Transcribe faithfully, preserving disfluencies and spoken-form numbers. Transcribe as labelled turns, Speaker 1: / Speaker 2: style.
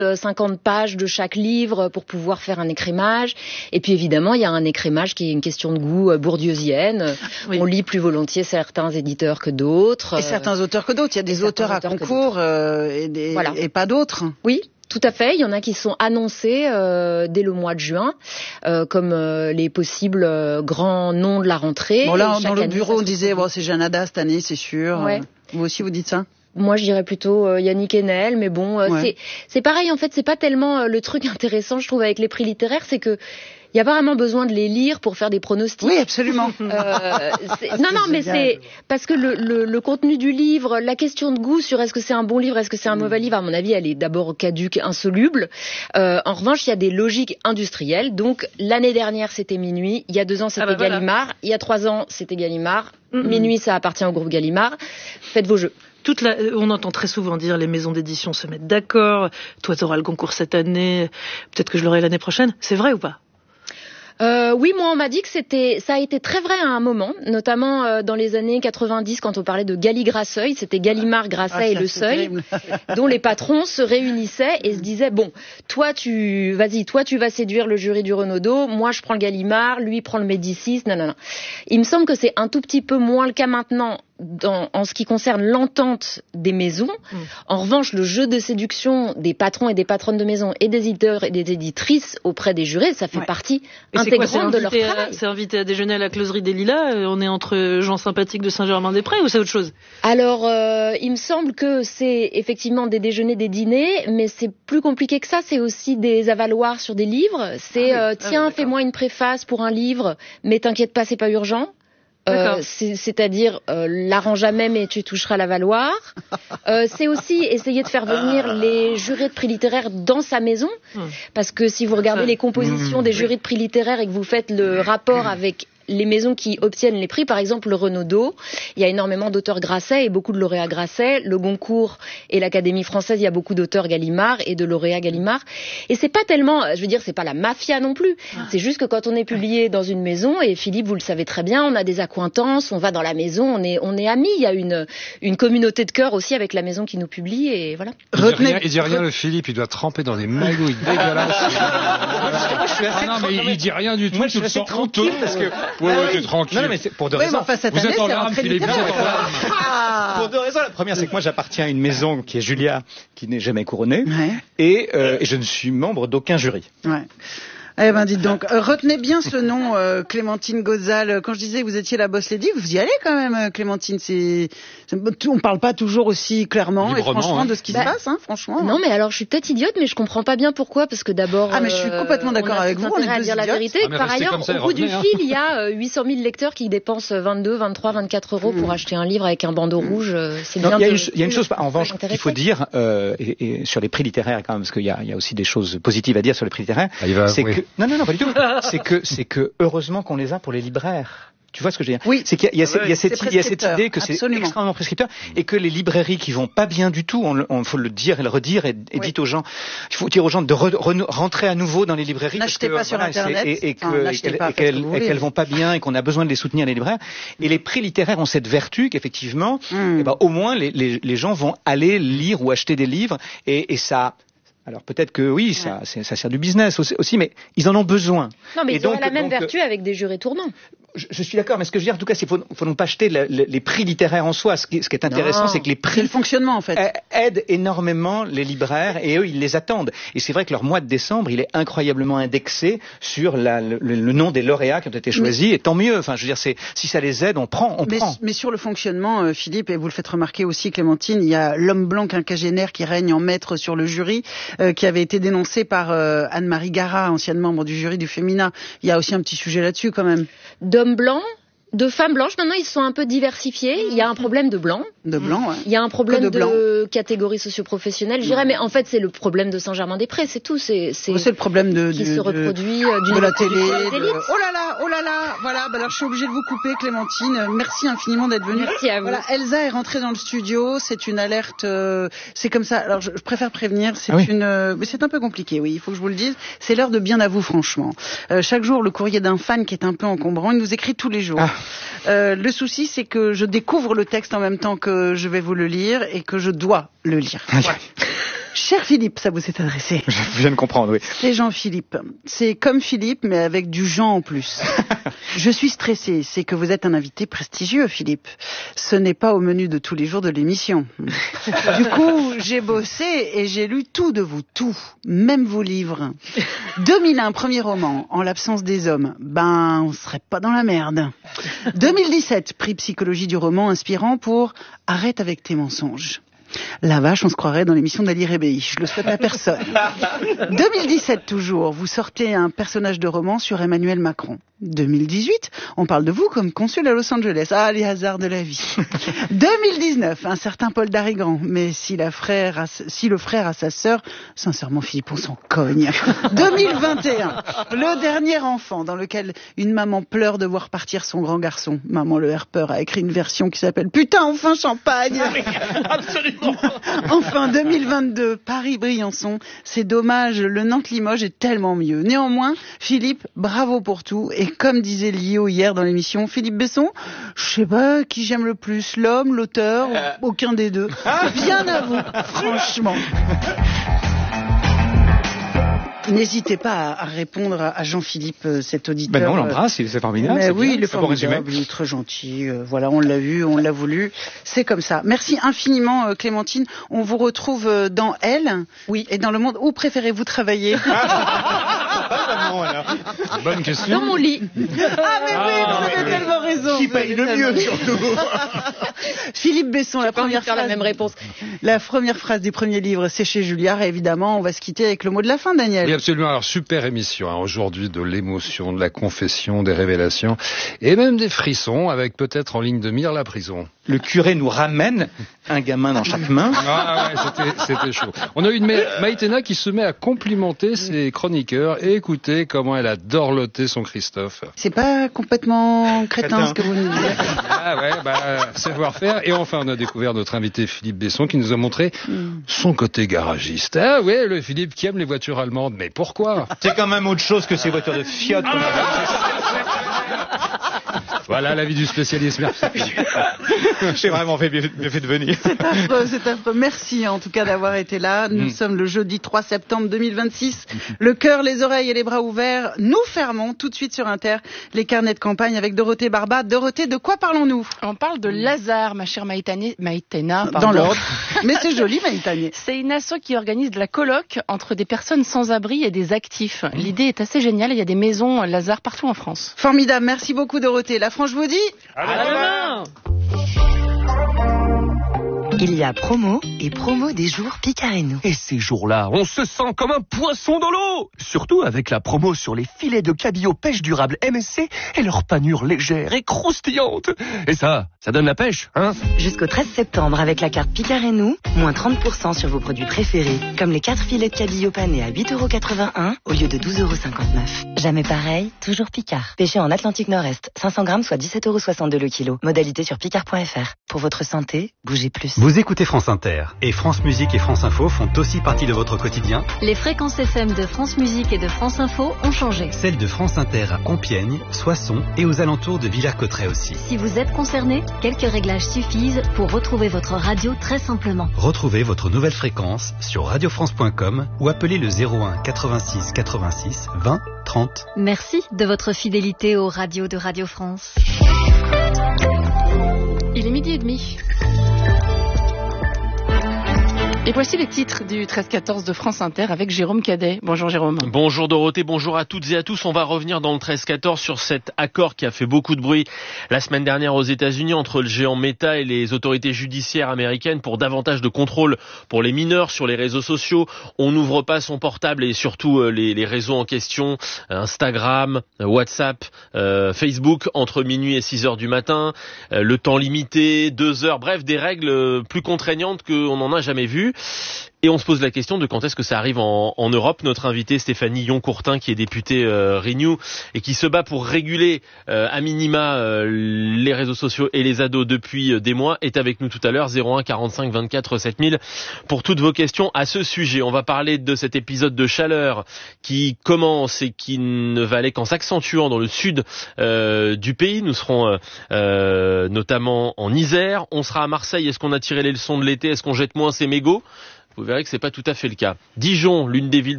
Speaker 1: cinquante pages de chaque livre pour pouvoir faire un écrémage. Et puis évidemment, il y a un écrémage qui est une question de goût bourdieusienne. Oui. On lit plus volontiers certains éditeurs que d'autres.
Speaker 2: Et certains auteurs que d'autres. Il y a des auteurs, auteurs à concours euh, et, des, voilà. et pas d'autres.
Speaker 1: Oui. Tout à fait, il y en a qui sont annoncés euh, dès le mois de juin, euh, comme euh, les possibles euh, grands noms de la rentrée.
Speaker 2: Bon là, dans le bureau, on disait bon, c'est Jeanne Hada cette année, c'est sûr. Ouais. Vous aussi, vous dites ça?
Speaker 1: Moi, je dirais plutôt euh, Yannick Enel, mais bon, euh, ouais. c'est c'est pareil en fait. C'est pas tellement euh, le truc intéressant, je trouve, avec les prix littéraires, c'est que il n'y a pas vraiment besoin de les lire pour faire des pronostics.
Speaker 2: Oui, absolument.
Speaker 1: Euh, non, non, mais c'est parce que le, le, le contenu du livre, la question de goût sur est-ce que c'est un bon livre, est-ce que c'est un mauvais livre, à mon avis, elle est d'abord caduque, insoluble. Euh, en revanche, il y a des logiques industrielles. Donc, l'année dernière, c'était Minuit. Il y a deux ans, c'était ah bah Gallimard. Voilà. Il y a trois ans, c'était Gallimard. Mm-hmm. Minuit, ça appartient au groupe Gallimard. Faites vos jeux.
Speaker 3: Toute la, on entend très souvent dire les maisons d'édition se mettent d'accord. Toi, tu auras le concours cette année. Peut-être que je l'aurai l'année prochaine. C'est vrai ou pas?
Speaker 1: Euh, oui, moi on m'a dit que c'était, ça a été très vrai à un moment, notamment euh, dans les années quatre-vingt-dix quand on parlait de Gali-Grasseuil, c'était Gallimard, Grasset ah, et Le Seuil, dont les patrons se réunissaient et se disaient bon, toi tu, vas-y, toi tu vas séduire le jury du Renaudot, moi je prends le Gallimard, lui prend le Médicis, non non non. Il me semble que c'est un tout petit peu moins le cas maintenant. Dans, en ce qui concerne l'entente des maisons. Mmh. En revanche, le jeu de séduction des patrons et des patronnes de maison et des éditeurs et des éditrices auprès des jurés, ça fait ouais. partie et intégrante de leur travail.
Speaker 3: C'est invité à déjeuner à la closerie des Lilas, on est entre gens sympathiques de Saint-Germain-des-Prés ou c'est autre chose?
Speaker 1: Alors, euh, il me semble que c'est effectivement des déjeuners, des dîners, mais c'est plus compliqué que ça, c'est aussi des avaloirs sur des livres. C'est, ah oui. euh, tiens, ah oui, fais-moi une préface pour un livre, mais t'inquiète pas, c'est pas urgent. Euh, c'est, c'est-à-dire euh, l'arrange à même et tu toucheras la valoir. Euh, c'est aussi essayer de faire venir les jurés de prix littéraires dans sa maison, parce que si vous regardez les compositions des jurys de prix littéraires et que vous faites le rapport avec les maisons qui obtiennent les prix, par exemple le Renaudot, il y a énormément d'auteurs Grasset et beaucoup de lauréats Grasset. Le Goncourt et l'Académie française, il y a beaucoup d'auteurs Gallimard et de lauréats Gallimard. Et c'est pas tellement, je veux dire, c'est pas la mafia non plus. C'est juste que quand on est publié dans une maison, et Philippe, vous le savez très bien, on a des accointances, on va dans la maison, on est, on est amis. Il y a une, une communauté de cœur aussi avec la maison qui nous publie et voilà.
Speaker 4: Il dit rien, il dit rien le Philippe, il doit tremper dans des magouilles dégueulasses. Ah non, mais il dit rien du tout.
Speaker 5: Moi, je suis assez tranquille parce que.
Speaker 4: Oui, oui, t'es tranquille.
Speaker 5: Non, non, mais c'est pour deux
Speaker 2: oui,
Speaker 5: raisons.
Speaker 2: Enfin, cette
Speaker 4: vous
Speaker 2: année,
Speaker 4: êtes en larmes, Philippe, vous êtes en larmes.
Speaker 5: Ah pour deux raisons. La première, c'est que moi, j'appartiens à une maison qui est Julia, qui n'est jamais couronnée. Ouais. Et, euh, et je ne suis membre d'aucun jury.
Speaker 2: Ouais. Eh ben, dites donc, euh, retenez bien ce nom, euh, Clémentine Gozal. Quand je disais que vous étiez la boss lady, vous y allez quand même, Clémentine. C'est, c'est on parle pas toujours aussi clairement Librement, et franchement hein. de ce qui bah, se passe, hein, franchement.
Speaker 1: Non, mais alors je suis peut-être idiote, mais je comprends pas bien pourquoi, parce que d'abord.
Speaker 2: Ah, mais je suis complètement d'accord avec vous. On est
Speaker 1: à dire la vérité.
Speaker 4: Ah,
Speaker 1: par ailleurs,
Speaker 4: ça,
Speaker 1: au bout du
Speaker 4: hein.
Speaker 1: fil, il y a huit cent mille lecteurs qui dépensent vingt-deux, vingt-trois, vingt-quatre euros mmh. pour acheter un livre avec un bandeau mmh. rouge. C'est
Speaker 5: non,
Speaker 1: bien.
Speaker 5: Il y, de, y a une chose, en revanche, qu'il faut dire, euh, et, et sur les prix littéraires quand même, parce qu'il y a, il y a aussi des choses positives à dire sur les prix littéraires.
Speaker 4: Ah, va,
Speaker 5: c'est
Speaker 4: oui.
Speaker 5: que non, non, non, pas du tout. c'est que c'est que heureusement qu'on les a pour les libraires. Tu vois ce que je veux dire?
Speaker 2: Oui.
Speaker 5: C'est qu'il y a, il y a,
Speaker 2: ah,
Speaker 5: il y a, cette, il y a cette idée que
Speaker 2: Absolument.
Speaker 5: c'est extrêmement prescripteur et que les librairies qui vont pas bien du tout, on, on faut le dire et le redire et, et oui. dites aux gens, il faut dire aux gens de re, re, rentrer à nouveau dans les librairies.
Speaker 2: N'achetez
Speaker 5: parce que,
Speaker 2: pas
Speaker 5: voilà,
Speaker 2: sur Internet.
Speaker 5: Et, et, que,
Speaker 2: enfin,
Speaker 5: et, qu'elles,
Speaker 2: pas,
Speaker 5: et, qu'elles, et qu'elles vont pas bien et qu'on a besoin de les soutenir les libraires. Et les prix littéraires ont cette vertu qu'effectivement, mm. eh ben, au moins les, les, les gens vont aller lire ou acheter des livres et, et ça. Alors peut-être que oui, ça, ouais. c'est, ça sert du business aussi, mais ils en ont besoin.
Speaker 1: Non, mais
Speaker 5: et
Speaker 1: ils
Speaker 5: donc,
Speaker 1: ont la même
Speaker 5: donc,
Speaker 1: vertu avec des jurés tournants.
Speaker 5: Je, je suis d'accord, mais ce que je veux dire, en tout cas, c'est qu'il faut, faut non pas acheter le, le, les prix littéraires en soi. Ce qui, ce qui est intéressant,
Speaker 2: non,
Speaker 5: c'est que les prix...
Speaker 2: C'est le fonctionnement, en fait.
Speaker 5: aident énormément les libraires et eux, ils les attendent. Et c'est vrai que leur mois de décembre, il est incroyablement indexé sur la, le, le nom des lauréats qui ont été choisis, mais, et tant mieux. Enfin, je veux dire, c'est, si ça les aide, on prend, on
Speaker 2: mais,
Speaker 5: prend.
Speaker 2: Mais sur le fonctionnement, euh, Philippe, et vous le faites remarquer aussi, Clémentine, il y a l'homme blanc quinquagénaire qui règne en maître sur le jury, euh, qui avait été dénoncé par euh, Anne-Marie Gara, ancienne membre du jury du Féminin. Il y a aussi un petit sujet là-dessus, quand même.
Speaker 1: D'hommes blancs, de femmes blanches, maintenant ils sont un peu diversifiés. Il y a un problème de blanc.
Speaker 2: De blanc, ouais.
Speaker 1: Il y a un problème
Speaker 2: de,
Speaker 1: de catégorie socio-professionnelle, je dirais, mais en fait c'est le problème de Saint-Germain-des-Prés, c'est tout. C'est, c'est,
Speaker 2: c'est le problème de,
Speaker 1: qui
Speaker 2: de,
Speaker 1: se reproduit
Speaker 2: de, de la télé.
Speaker 1: De...
Speaker 2: Oh là là, oh là là, voilà, bah alors je suis obligée de vous couper, Clémentine. Merci infiniment d'être venue.
Speaker 1: Merci à vous.
Speaker 2: Voilà, Elsa est rentrée dans le studio, c'est une alerte, euh, c'est comme ça. Alors je, je préfère prévenir, c'est ah oui. une, euh, mais c'est un peu compliqué, oui, il faut que je vous le dise. C'est l'heure de bien à vous, franchement. Euh, chaque jour, le courrier d'un fan qui est un peu encombrant, il nous écrit tous les jours. Ah. Euh, le souci, c'est que je découvre le texte en même temps que je vais vous le lire et que je dois le lire. Voilà. Cher Philippe, ça vous est adressé.
Speaker 5: Je viens de comprendre, oui.
Speaker 2: C'est Jean-Philippe. C'est comme Philippe, mais avec du Jean en plus. Je suis stressée. C'est que vous êtes un invité prestigieux, Philippe. Ce n'est pas au menu de tous les jours de l'émission. Du coup, j'ai bossé et j'ai lu tout de vous, tout. Même vos livres. deux mille un, premier roman, En l'absence des hommes. Ben, on serait pas dans la merde. deux mille dix-sept, prix psychologie du roman inspirant pour Arrête avec tes mensonges. La vache, on se croirait dans l'émission d'Ali Rebéi. Je le souhaite à personne. deux mille dix-sept toujours, vous sortez un personnage de roman sur Emmanuel Macron. deux mille dix-huit, on parle de vous comme consul à Los Angeles. Ah, les hasards de la vie. deux mille dix-neuf, un certain Paul Darigrand. Mais si, la frère a, si le frère a sa sœur, sincèrement, Philippe, on s'en cogne. deux mille vingt et un, le dernier enfant dans lequel une maman pleure de voir partir son grand garçon. Maman Le Herpeur a écrit une version qui s'appelle « Putain, enfin champagne !»
Speaker 6: Absolument.
Speaker 2: Enfin, deux mille vingt-deux, Paris-Briançon. C'est dommage, le Nantes-Limoges est tellement mieux. Néanmoins, Philippe, bravo pour tout. Et comme disait Lio hier dans l'émission, Philippe Besson, je sais pas qui j'aime le plus, l'homme, l'auteur, euh... aucun des deux. Bien à vous, franchement. N'hésitez pas à répondre à Jean-Philippe, cet auditeur.
Speaker 5: Ben non, on l'embrasse, c'est formidable.
Speaker 2: Mais
Speaker 5: c'est
Speaker 2: oui,
Speaker 5: bien,
Speaker 2: il est formidable, il est très gentil. Euh, voilà, on l'a vu, on l'a voulu. C'est comme ça. Merci infiniment, euh, Clémentine. On vous retrouve euh, dans Elle. Oui. Et dans le monde. Où préférez-vous travailler?
Speaker 4: Bonne question.
Speaker 1: Dans mon lit.
Speaker 2: Ah, mais oui,
Speaker 4: Ah,
Speaker 2: vous avez
Speaker 4: oui.
Speaker 2: tellement raison.
Speaker 6: Qui paye le mieux, surtout.
Speaker 2: Philippe Besson, la première
Speaker 1: faire
Speaker 2: phrase.
Speaker 1: la même réponse.
Speaker 2: La première phrase du premier livre, c'est chez Julliard. Et évidemment, on va se quitter avec le mot de la fin, Daniel.
Speaker 4: Oui, absolument. Alors, super émission, hein, aujourd'hui, de l'émotion, de la confession, des révélations, et même des frissons, avec peut-être en ligne de mire la prison.
Speaker 5: Le curé nous ramène un gamin dans chaque main.
Speaker 4: Ah ouais, c'était, c'était chaud. On a eu une Ma- Maïtena qui se met à complimenter ses chroniqueurs, et écoutez comment elle a dorloté son Christophe.
Speaker 2: C'est pas complètement crétin
Speaker 5: Crétin.
Speaker 2: ce que vous nous dites.
Speaker 4: Ah ouais, bah, savoir-faire. Et enfin, on a découvert notre invité Philippe Besson qui nous a montré son côté garagiste. Ah ouais, le Philippe qui aime les voitures allemandes. Mais pourquoi?
Speaker 5: C'est quand même autre chose que ces voitures de Fiat.
Speaker 4: Voilà l'avis du spécialiste. Merci.
Speaker 5: J'ai vraiment fait bien, bien fait de venir.
Speaker 2: C'est affreux, c'est affreux. Merci en tout cas d'avoir été là. Nous
Speaker 4: Mm.
Speaker 2: sommes le jeudi trois septembre deux mille vingt-six. Le cœur, les oreilles et les bras ouverts. Nous fermons tout de suite sur Inter les carnets de campagne avec Dorothée Barba. Dorothée, de quoi parlons-nous?
Speaker 7: On parle de Lazare, ma chère Maïtane- Maïtena.
Speaker 2: Dans
Speaker 7: pardon.
Speaker 2: l'ordre. Mais c'est joli, Maïtanier.
Speaker 7: C'est une asso qui organise de la colloque entre des personnes sans abri et des actifs. L'idée est assez géniale. Il y a des maisons Lazare partout en France.
Speaker 2: Formidable. Merci beaucoup, Dorothée. La France vous dit.
Speaker 6: À demain.
Speaker 8: Il y a promo et promo des jours Picareno.
Speaker 9: Et ces jours-là, on se sent comme un poisson dans l'eau. Surtout avec la promo sur les filets de cabillaud pêche durable M S C et leur panure légère et croustillante. Et ça, ça donne la pêche, hein?
Speaker 8: Jusqu'au treize septembre avec la carte Picareno, moins trente pour cent sur vos produits préférés, comme les quatre filets de cabillaud panés à huit euros quatre-vingt-un au lieu de douze euros cinquante-neuf. Jamais pareil, toujours Picard. Pêché en Atlantique Nord-Est, cinq cents grammes soit dix-sept euros soixante-deux le kilo. Modalité sur picard point f r. Pour votre santé, bougez plus.
Speaker 10: Vous écoutez France Inter et France Musique et France Info font aussi partie de votre quotidien.
Speaker 11: Les fréquences F M de France Musique et de France Info ont changé.
Speaker 10: Celles de France Inter à Compiègne, Soissons et aux alentours de Villers-Cotterêts aussi.
Speaker 11: Si vous êtes concerné, quelques réglages suffisent pour retrouver votre radio très simplement.
Speaker 10: Retrouvez votre nouvelle fréquence sur radio france point com ou appelez le zéro un quatre-vingt-six quatre-vingt-six vingt trente.
Speaker 11: Merci de votre fidélité aux radios de Radio France.
Speaker 7: Il est midi et demi. Et voici les titres du treize quatorze de France Inter avec Jérôme Cadet. Bonjour Jérôme.
Speaker 6: Bonjour Dorothée, bonjour à toutes et à tous. On va revenir dans le treize quatorze sur cet accord qui a fait beaucoup de bruit la semaine dernière aux États-Unis entre le géant Meta et les autorités judiciaires américaines pour davantage de contrôle pour les mineurs sur les réseaux sociaux. On n'ouvre pas son portable et surtout euh, les, les réseaux en question, Instagram, WhatsApp, euh, Facebook, entre minuit et six heures du matin, euh, le temps limité, deux heures, bref, des règles plus contraignantes qu'on n'en a jamais vues. Et on se pose la question de quand est-ce que ça arrive en, en Europe. Notre invitée Stéphanie Yon-Courtin, qui est députée euh, Renew et qui se bat pour réguler euh, à minima euh, les réseaux sociaux et les ados depuis euh, des mois, est avec nous tout à l'heure. Zéro un quarante-cinq vingt-quatre sept mille pour toutes vos questions à ce sujet. On va parler de cet épisode de chaleur qui commence et qui ne va aller qu'en s'accentuant dans le sud euh, du pays. Nous serons euh, euh, notamment en Isère. On sera à Marseille. Est-ce qu'on a tiré les leçons de l'été? Est-ce qu'on jette moins ses mégots? vous verrez que c'est pas tout à fait le cas. Dijon, l'une des villes